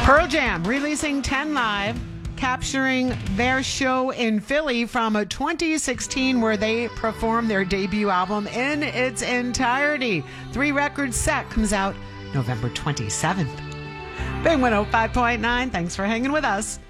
Pearl Jam releasing 10 Live, capturing their show in Philly from 2016 where they performed their debut album in its entirety. 3-record set comes out November 27th. Big 105.9, thanks for hanging with us.